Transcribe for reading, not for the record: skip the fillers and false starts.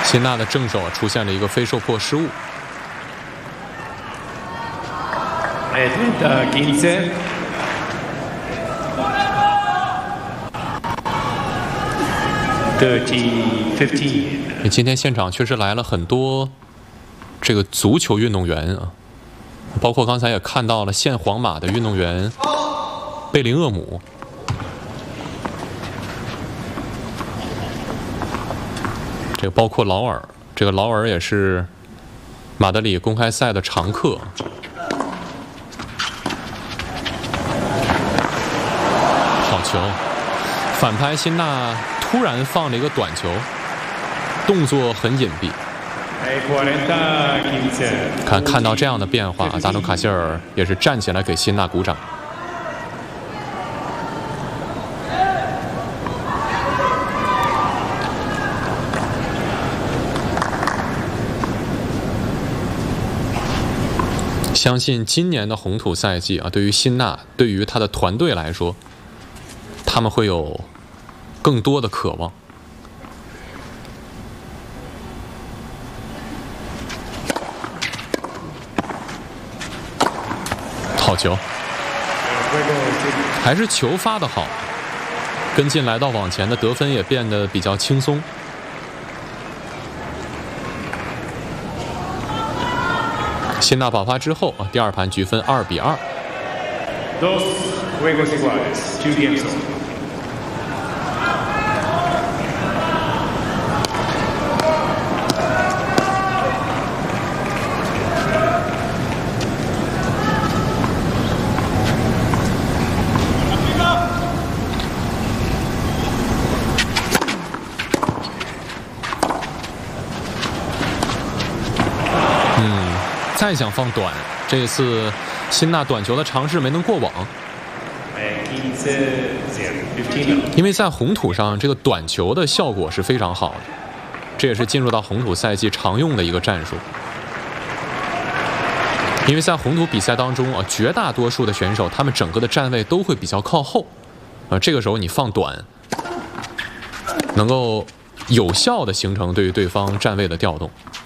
辛纳的正手出现了一个非受迫失误。今天现场确实来了很多这个足球运动员啊，包括刚才也看到了现皇马的运动员贝林厄姆。这个包括劳尔，这个劳尔也是马德里公开赛的常客。好球，反拍辛纳突然放了一个短球，动作很隐蔽。看到这样的变化，达努卡希尔也是站起来给辛纳鼓掌。相信今年的红土赛季啊，对于辛纳，对于他的团队来说，他们会有更多的渴望。好球，还是球发得好，跟进来到网前的得分也变得比较轻松。辛纳爆发之后啊，第二盘局分2-2。再想放短，这一次辛纳短球的尝试没能过网，因为在红土上这个短球的效果是非常好的，这也是进入到红土赛季常用的一个战术。因为在红土比赛当中啊，绝大多数的选手他们整个的站位都会比较靠后，这个时候你放短，能够有效的形成对于对方站位的调动。